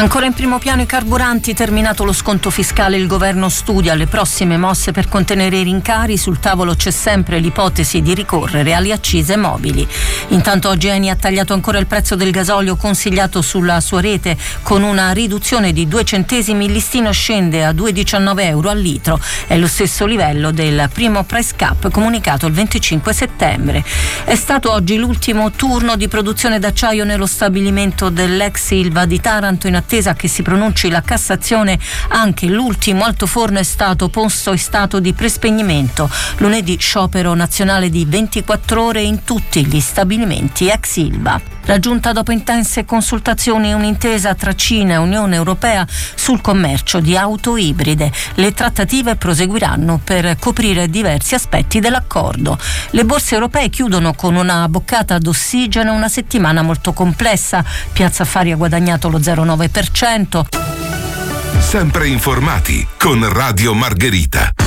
Ancora in primo piano i carburanti, terminato lo sconto fiscale, il governo studia le prossime mosse per contenere i rincari. Sul tavolo c'è sempre l'ipotesi di ricorrere alle accise mobili. Intanto oggi Eni ha tagliato ancora il prezzo del gasolio consigliato sulla sua rete con una riduzione di 2 centesimi. Il listino scende a 2,19 euro al litro, è lo stesso livello del primo price cap comunicato il 25 settembre. È stato oggi l'ultimo turno di produzione d'acciaio nello stabilimento dell'ex Ilva di Taranto. In attesa che si pronunci la Cassazione, anche l'ultimo altoforno è stato posto in stato di prespegnimento. Lunedì sciopero nazionale di 24 ore in tutti gli stabilimenti ex Ilva. Raggiunta dopo intense consultazioni un'intesa tra Cina e Unione Europea sul commercio di auto ibride. Le trattative proseguiranno per coprire diversi aspetti dell'accordo. Le borse europee chiudono con una boccata d'ossigeno, una settimana molto complessa. Piazza Affari ha guadagnato lo 0,9%. Sempre informati con Radio Margherita.